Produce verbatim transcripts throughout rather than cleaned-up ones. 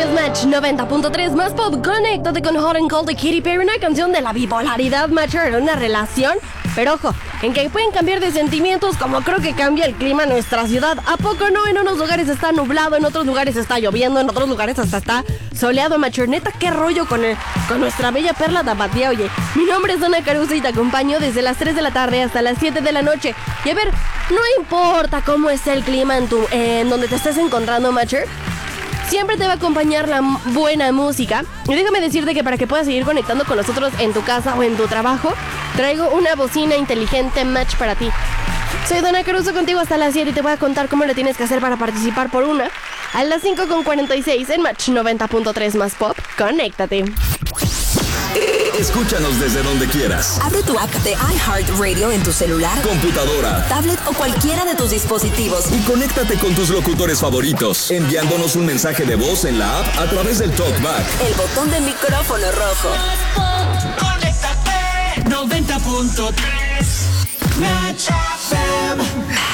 escuchas Match noventa punto tres más pop. Conéctate con Hot and Cold de Katy Perry, una canción de la bipolaridad, Match, en una relación. Pero ojo, en que pueden cambiar de sentimientos como creo que cambia el clima en nuestra ciudad. ¿A poco no? En unos lugares está nublado, en otros lugares está lloviendo, en otros lugares hasta está soleado, Match. Neta, qué rollo con, el, con nuestra bella perla tapatía. Oye, mi nombre es Dana Caruso y te acompaño desde las tres de la tarde hasta las siete de la noche. Y a ver, no importa cómo esté el clima en, tu, eh, en donde te estés encontrando, Matcher, siempre te va a acompañar la m- buena música. Y déjame decirte que para que puedas seguir conectando con nosotros en tu casa o en tu trabajo, traigo una bocina inteligente Match para ti. Soy Dana Caruso contigo hasta las siete y te voy a contar cómo le tienes que hacer para participar por una. A las cinco con cuarenta y seis en Match noventa punto tres más pop. Conéctate. Escúchanos desde donde quieras. Abre tu app de iHeartRadio en tu celular, computadora, tablet o cualquiera de tus dispositivos. Y conéctate con tus locutores favoritos, enviándonos un mensaje de voz en la app a través del TalkBack. El botón de micrófono rojo. Conéctate noventa punto tres Match F M.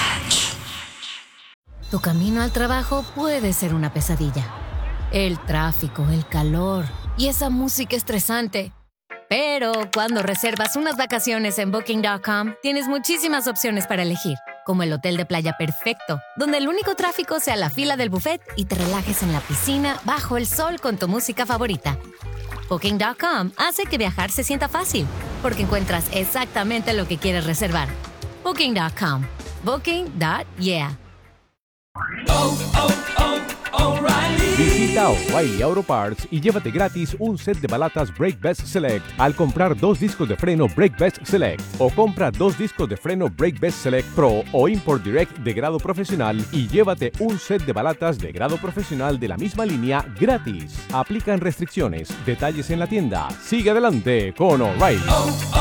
Tu camino al trabajo puede ser una pesadilla. El tráfico, el calor y esa música estresante. Pero cuando reservas unas vacaciones en Booking punto com, tienes muchísimas opciones para elegir, como el hotel de playa perfecto, donde el único tráfico sea la fila del buffet y te relajes en la piscina bajo el sol con tu música favorita. Booking punto com hace que viajar se sienta fácil, porque encuentras exactamente lo que quieres reservar. Booking punto com. Booking punto yeah. Oh, oh, oh, O'Reilly. Visita O'Reilly Auto Parts y llévate gratis un set de balatas Brake Best Select al comprar dos discos de freno Brake Best Select, o compra dos discos de freno Brake Best Select Pro o Import Direct de grado profesional y llévate un set de balatas de grado profesional de la misma línea gratis. Aplican restricciones. Detalles en la tienda. Sigue adelante con O'Reilly. Oh, oh.